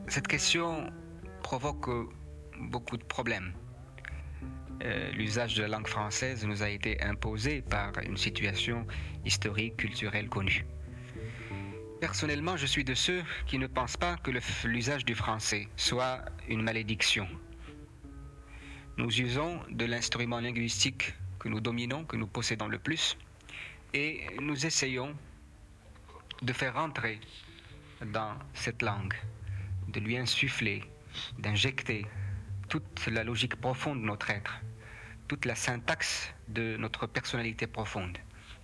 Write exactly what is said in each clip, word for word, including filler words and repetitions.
Cette question provoque beaucoup de problèmes. Euh, l'usage de la langue française nous a été imposé par une situation historique, culturelle connue. Personnellement, je suis de ceux qui ne pensent pas que le, l'usage du français soit une malédiction. Nous usons de l'instrument linguistique que nous dominons, que nous possédons le plus, et nous essayons de faire rentrer dans cette langue, de lui insuffler, d'injecter toute la logique profonde de notre être, toute la syntaxe de notre personnalité profonde.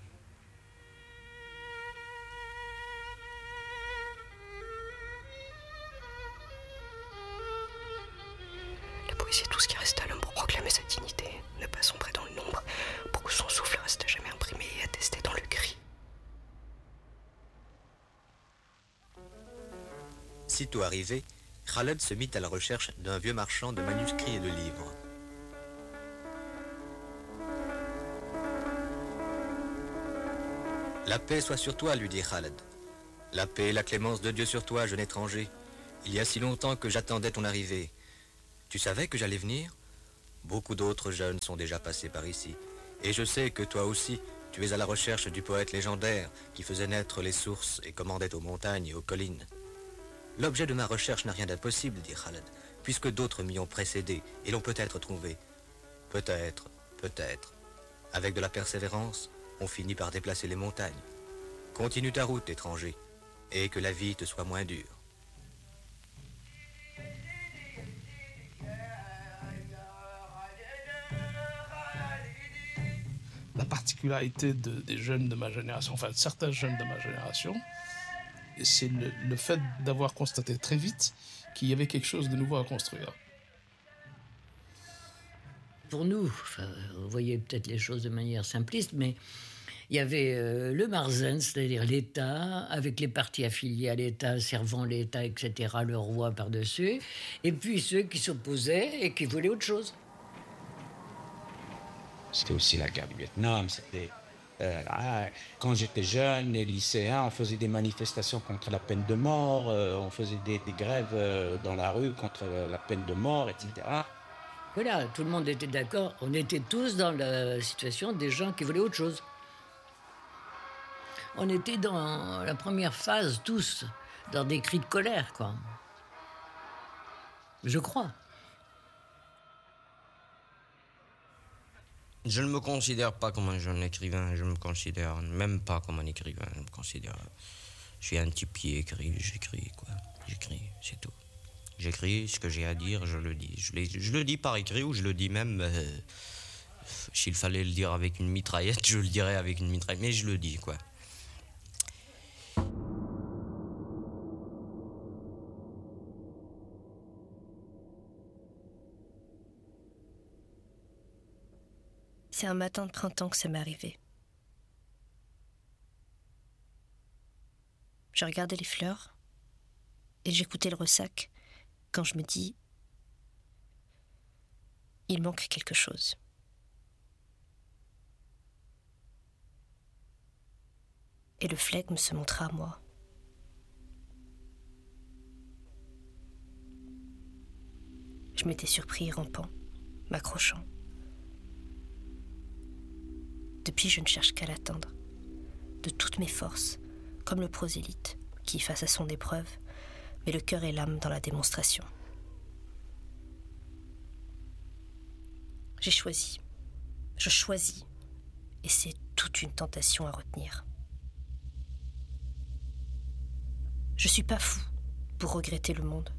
La poésie est tout ce qui reste à l'homme pour proclamer sa dignité, ne pas sombrer dans le nombre, pour que son souffle reste à jamais imprimé et attesté dans le cri. Sitôt arrivé, Khaled se mit à la recherche d'un vieux marchand de manuscrits et de livres. La paix soit sur toi, lui dit Khaled. La paix et la clémence de Dieu sur toi, jeune étranger. Il y a si longtemps que j'attendais ton arrivée. Tu savais que j'allais venir? Beaucoup d'autres jeunes sont déjà passés par ici. Et je sais que toi aussi, tu es à la recherche du poète légendaire qui faisait naître les sources et commandait aux montagnes et aux collines. L'objet de ma recherche n'a rien d'impossible, dit Khaled, puisque d'autres m'y ont précédé et l'ont peut-être trouvé. Peut-être, peut-être. Avec de la persévérance, on finit par déplacer les montagnes. Continue ta route, étranger, et que la vie te soit moins dure. La particularité de, des jeunes de ma génération, enfin de certains jeunes de ma génération, c'est le, le fait d'avoir constaté très vite qu'il y avait quelque chose de nouveau à construire. Pour nous, enfin, vous voyez peut-être les choses de manière simpliste, mais il y avait euh, le Marzen, c'est-à-dire l'État, avec les partis affiliés à l'État, servant l'État, et cetera, le roi par-dessus, et puis ceux qui s'opposaient et qui voulaient autre chose. C'était aussi la guerre du Vietnam, c'était... Euh, ah, quand j'étais jeune, les lycéens, on faisait des manifestations contre la peine de mort, euh, on faisait des, des grèves euh, dans la rue contre la peine de mort, et cetera. Voilà, tout le monde était d'accord. On était tous dans la situation des gens qui voulaient autre chose. On était dans la première phase, tous, dans des cris de colère, quoi. Je crois. Je ne me considère pas comme un jeune écrivain, je me considère même pas comme un écrivain, je me considère... Je suis un type qui écrit, j'écris, quoi. J'écris, c'est tout. J'écris ce que j'ai à dire, je le dis. Je, les, je le dis par écrit ou je le dis même... Euh, s'il fallait le dire avec une mitraillette, je le dirais avec une mitraillette, mais je le dis, quoi. C'est un matin de printemps que ça m'est arrivé. Je regardais les fleurs et j'écoutais le ressac quand je me dis « Il manque quelque chose ». Et le flegme se montra à moi. Je m'étais surpris rampant, m'accrochant. Depuis, je ne cherche qu'à l'atteindre, de toutes mes forces, comme le prosélyte, qui, face à son épreuve, met le cœur et l'âme dans la démonstration. J'ai choisi, je choisis, et c'est toute une tentation à retenir. Je suis pas fou pour regretter le monde.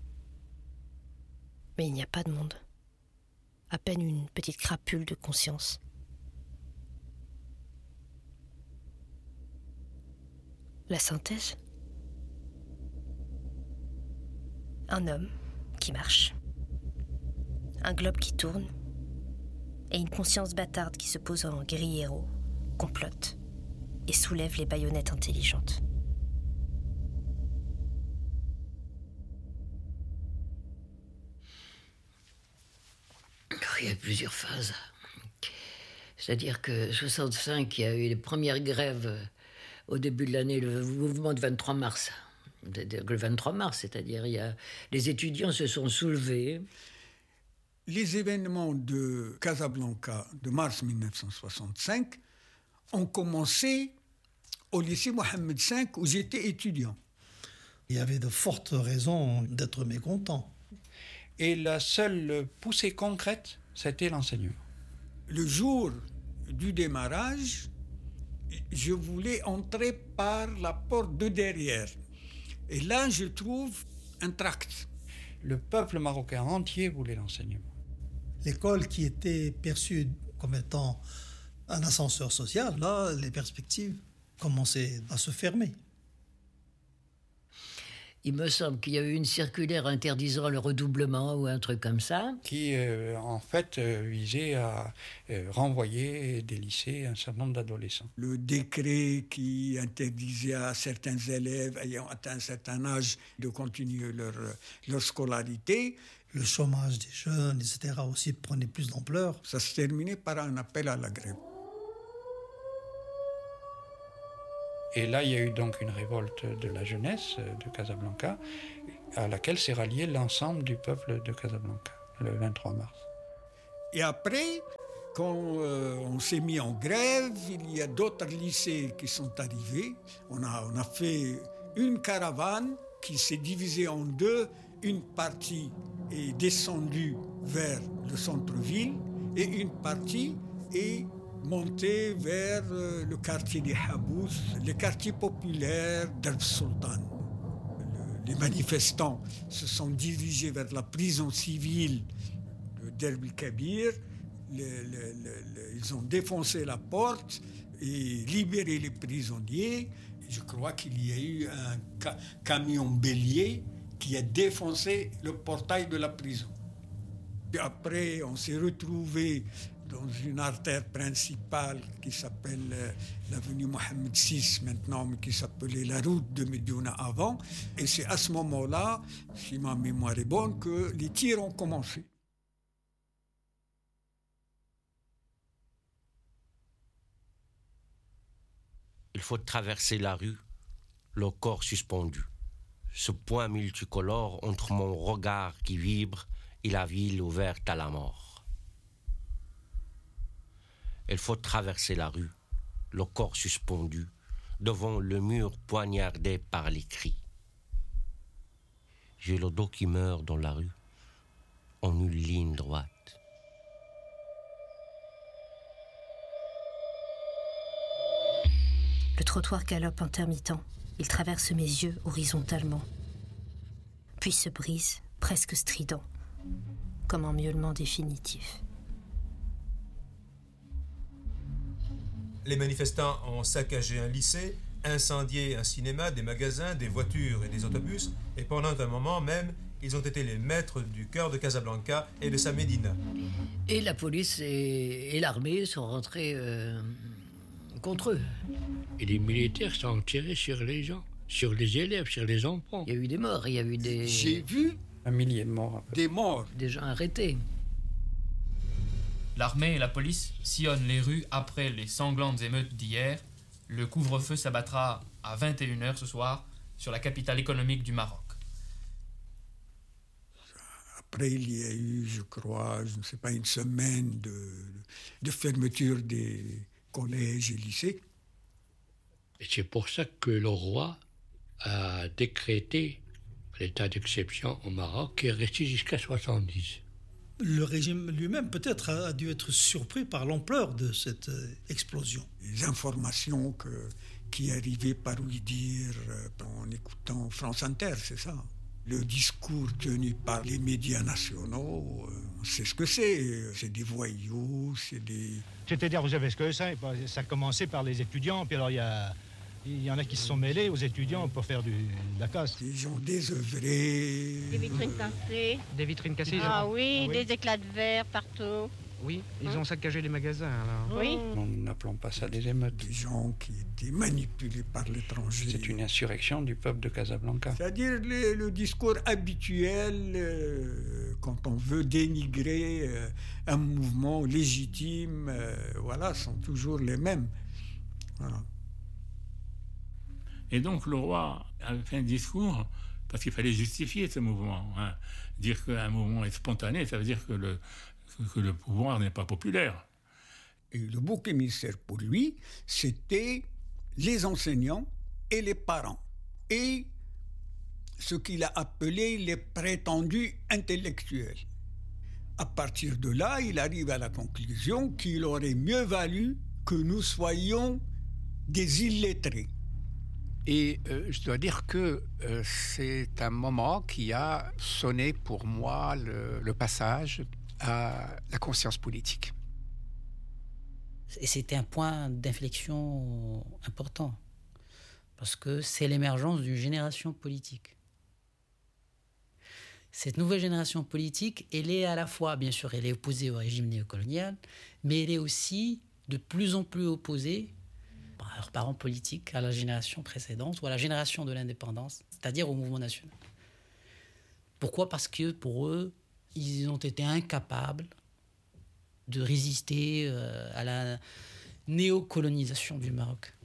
Mais il n'y a pas de monde, à peine une petite crapule de conscience. La synthèse. Un homme qui marche, un globe qui tourne, et une conscience bâtarde qui se pose en guerriero, complote et soulève les baïonnettes intelligentes. Il y a plusieurs phases. C'est-à-dire que soixante-cinq, il y a eu les premières grèves au début de l'année, le mouvement du vingt-trois mars. Le vingt-trois mars, c'est-à-dire, il y a, les étudiants se sont soulevés. Les événements de Casablanca de mars mille neuf cent soixante-cinq ont commencé au lycée Mohammed cinq où j'étais étudiant. Il y avait de fortes raisons d'être mécontent. Et la seule poussée concrète, c'était l'enseignement. Le jour du démarrage, je voulais entrer par la porte de derrière. Et là, je trouve un tract. Le peuple marocain entier voulait l'enseignement. L'école qui était perçue comme étant un ascenseur social, là, les perspectives commençaient à se fermer. Il me semble qu'il y a eu une circulaire interdisant le redoublement ou un truc comme ça. Qui, euh, en fait, euh, visait à euh, renvoyer des lycées un certain nombre d'adolescents. Le décret qui interdisait à certains élèves ayant atteint un certain âge de continuer leur, leur scolarité. Le chômage des jeunes, et cetera aussi prenait plus d'ampleur. Ça se terminait par un appel à la grève. Et là, il y a eu donc une révolte de la jeunesse de Casablanca, à laquelle s'est rallié l'ensemble du peuple de Casablanca, le vingt-trois mars. Et après, quand euh, on s'est mis en grève, il y a d'autres lycées qui sont arrivés. On a, on a fait une caravane qui s'est divisée en deux. Une partie est descendue vers le centre-ville et une partie est montée vers euh, le quartier des Habous, le quartier populaire d'El Sultan. Le, les manifestants se sont dirigés vers la prison civile de Derb el-Kabir. Le, le, le, le, ils ont défoncé la porte et libéré les prisonniers. Je crois qu'il y a eu un ca- camion bélier qui a défoncé le portail de la prison. Et après, on s'est retrouvés dans une artère principale qui s'appelle euh, l'avenue Mohammed six maintenant, mais qui s'appelait la route de Médiouna avant. Et c'est à ce moment-là, si ma mémoire est bonne, que les tirs ont commencé. Il faut traverser la rue, le corps suspendu. Ce point multicolore entre mon regard qui vibre et la ville ouverte à la mort. Il faut traverser la rue, le corps suspendu, devant le mur poignardé par les cris. J'ai le dos qui meurt dans la rue, en une ligne droite. Le trottoir galope intermittent. Il traverse mes yeux horizontalement. Puis se brise, presque strident, comme un miaulement définitif. Les manifestants ont saccagé un lycée, incendié un cinéma, des magasins, des voitures et des autobus, et pendant un moment même, ils ont été les maîtres du cœur de Casablanca et de sa médina. Et la police et, et l'armée sont rentrés euh, contre eux. Et les militaires sont tirés sur les gens, sur les élèves, sur les enfants. Il y a eu des morts, il y a eu des... J'ai vu un millier de morts. Des morts. Des gens arrêtés. L'armée et la police sillonnent les rues après les sanglantes émeutes d'hier. Le couvre-feu s'abattra à vingt et une heures ce soir sur la capitale économique du Maroc. Après, il y a eu, je crois, je ne sais pas, une semaine de, de fermeture des collèges et lycées. Et c'est pour ça que le roi a décrété l'état d'exception au Maroc qui est resté jusqu'à soixante-dix. Le régime lui-même peut-être a dû être surpris par l'ampleur de cette euh, explosion. Les informations que, qui arrivaient par ouï dire en écoutant France Inter, c'est ça. Le discours tenu par les médias nationaux, on sait ce que c'est. C'est des voyous, c'est des... C'est-à-dire, vous savez ce que c'est. Ça a commencé par les étudiants, puis alors il y a... Il y en a qui se sont mêlés aux étudiants pour faire du, de la casse. Des gens désœuvrés. Des vitrines cassées. Des vitrines cassées. Ah ont... oui, oui, des éclats de verre partout. Oui, ils hein? ont saccagé les magasins alors. Oui. Nous n'appelons pas ça des émeutes. Des gens qui étaient manipulés par l'étranger. C'est une insurrection du peuple de Casablanca. C'est-à-dire le, le discours habituel euh, quand on veut dénigrer euh, un mouvement légitime, euh, voilà, sont toujours les mêmes. Voilà. Et donc le roi avait fait un discours, parce qu'il fallait justifier ce mouvement. Hein. Dire qu'un mouvement est spontané, ça veut dire que le, que le pouvoir n'est pas populaire. Et le bouc émissaire pour lui, c'était les enseignants et les parents. Et ce qu'il a appelé les prétendus intellectuels. À partir de là, il arrive à la conclusion qu'il aurait mieux valu que nous soyons des illettrés. Et euh, je dois dire que euh, c'est un moment qui a sonné pour moi le, le passage à la conscience politique. Et c'était un point d'inflexion important, parce que c'est l'émergence d'une génération politique. Cette nouvelle génération politique, elle est à la fois, bien sûr, elle est opposée au régime néocolonial, mais elle est aussi de plus en plus opposée par leurs parents politiques à la génération précédente ou à la génération de l'indépendance, c'est-à-dire au mouvement national. Pourquoi ? Parce que pour eux, ils ont été incapables de résister euh, à la néocolonisation du Maroc.